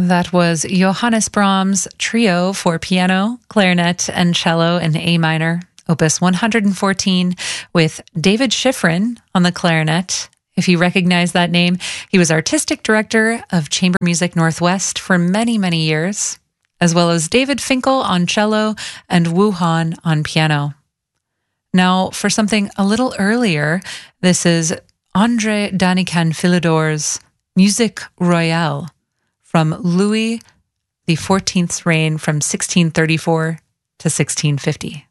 That was Johannes Brahms' Trio for piano, clarinet, and cello in A minor, opus 114, with David Schifrin on the clarinet. If you recognize that name, he was artistic director of Chamber Music Northwest for many, many years, as well as David Finkel on cello and Wu Han on piano. Now, for something a little earlier, this is André Danican Philidor's Musique Royale from Louis XIV's reign from 1634 to 1650.